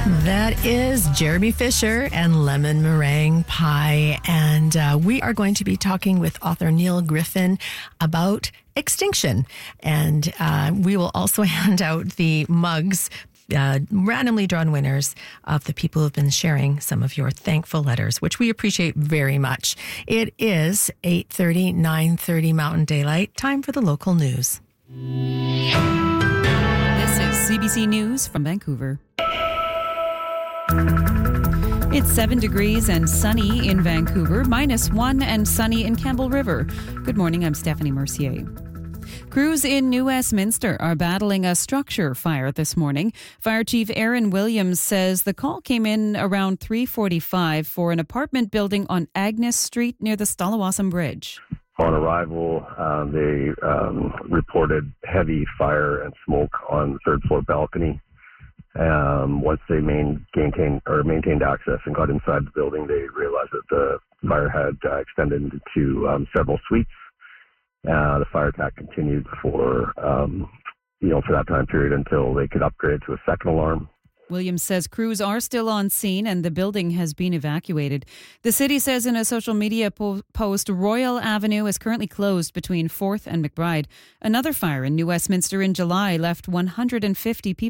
That is Jeremy Fisher and Lemon Meringue Pie. And we are going to be talking with author Neil Griffin about extinction. And we will also hand out the mugs, randomly drawn winners of the people who have been sharing some of your thankful letters, which we appreciate very much. It is 8:30, 9:30 Mountain Daylight. Time for the local news. This is CBC News from Vancouver. It's 7 degrees and sunny in Vancouver, -1 and sunny in Campbell River. Good morning, I'm Stephanie Mercier. Crews in New Westminster are battling a structure fire this morning. Fire Chief Aaron Williams says the call came in around 3:45 for an apartment building on Agnes Street near the Stalawassam Bridge. On arrival, they reported heavy fire and smoke on the third floor balcony. Once they maintained access and got inside the building, they realized that the fire had extended into several suites. The fire attack continued for that time period until they could upgrade to a second alarm. Williams says crews are still on scene and the building has been evacuated. The city says in a social media post, Royal Avenue is currently closed between 4th and McBride. Another fire in New Westminster in July left 150 people